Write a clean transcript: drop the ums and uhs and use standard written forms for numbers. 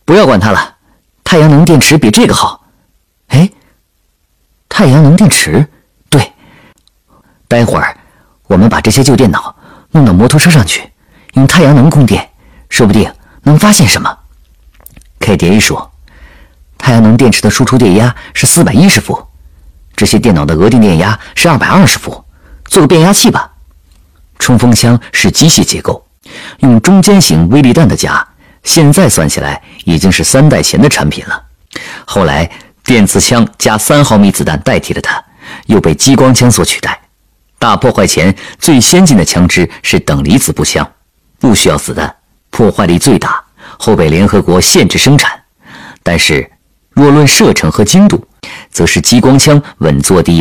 不要管它了，太阳能电池比这个好。哎，太阳能电池，对，待会儿我们把这些旧电脑弄到摩托车上去，用太阳能供电，说不定能发现什么。K 蝶一说，太阳能电池的输出电压是410伏，这些电脑的额定电压是220伏，做个变压器吧。冲锋枪是机械结构，用中间型微粒弹的夹，现在算起来已经是3代前的产品了。后来电磁枪加3毫米子弹代替了它，又被激光枪所取代。大破坏前最先进的枪支是等离子步枪，不需要子弹，破坏力最大，后被联合国限制生产。但是若论射程和精度，则是激光枪稳坐第一。